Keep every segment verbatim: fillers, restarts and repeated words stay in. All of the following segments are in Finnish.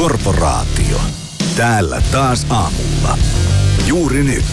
Korporaatio. Täällä taas aamulla. Juuri nyt.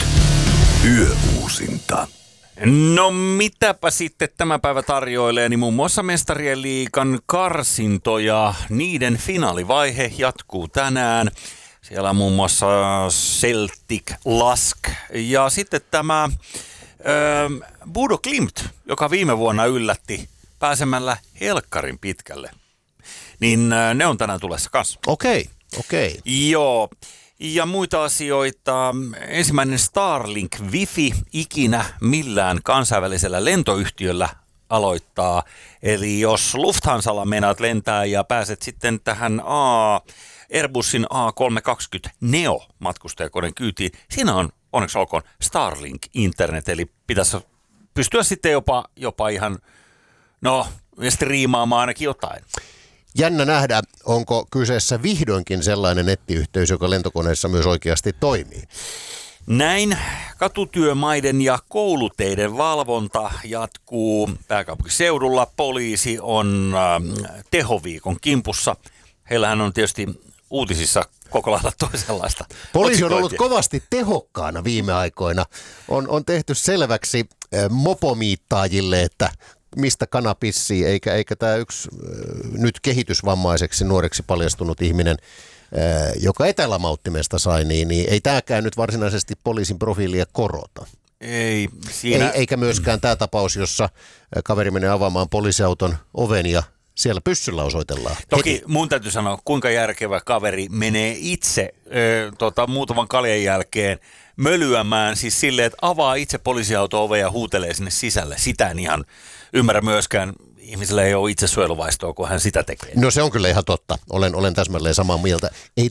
Yöuusinta. No mitäpä sitten tämä päivä tarjoilee, niin muun muassa Mestarien liigan karsintoja, niiden finaalivaihe jatkuu tänään. Siellä on muun muassa Celtic, Lask ja sitten tämä ö, Bodo Glimt, joka viime vuonna yllätti pääsemällä helkkarin pitkälle. Niin ö, ne on tänään tulessa kanssa. Okei, okei. Joo. Ja muita asioita. Ensimmäinen Starlink Wi-Fi ikinä millään kansainvälisellä lentoyhtiöllä aloittaa. Eli jos Lufthansalla meinaat lentää ja pääset sitten tähän A, Airbusin A kolmesataakaksikymmentä Neo matkustajakoneen kyytiin, siinä on onneksi olkoon Starlink Internet, eli pitäisi pystyä sitten jopa, jopa ihan, no, striimaamaan ainakin jotain. Jännä nähdä, onko kyseessä vihdoinkin sellainen nettiyhteys, joka lentokoneessa myös oikeasti toimii. Näin katutyömaiden ja kouluteiden valvonta jatkuu pääkaupunkiseudulla. Poliisi on äh, tehoviikon kimpussa. Heillähän on tietysti uutisissa koko lailla toisenlaista. Poliisi on ollut kovasti tehokkaana viime aikoina. On, on tehty selväksi äh, mopomiittaajille, että mistä kana pissii, eikä, eikä tämä yksi äh, nyt kehitysvammaiseksi nuoreksi paljastunut ihminen, äh, joka etälämauttimesta sai, niin, niin ei tämäkään nyt varsinaisesti poliisin profiilia korota. Ei, siinä... ei, eikä myöskään tämä tapaus, jossa kaveri menee avaamaan poliisiauton oven ja siellä pyssyllä osoitellaan. Toki heti. mun täytyy sanoa, kuinka järkevä kaveri menee itse ö, tota, muutaman kaljan jälkeen mölyämään, siis silleen, että avaa itse poliisiauto-ove ja huutelee sinne sisälle. Sitä en ihan ymmärrä myöskään. Ihmisellä ei ole itse suojeluvaistoa, kun hän sitä tekee. No se on kyllä ihan totta. Olen, olen täsmälleen samaa mieltä. Ei